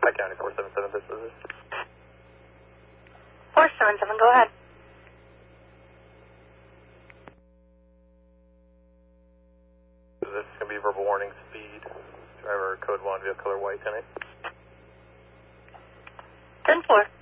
County 477, this is 477, go ahead. This is going to be verbal warning, speed, driver code 1, vehicle color white, 10-8. 10-4.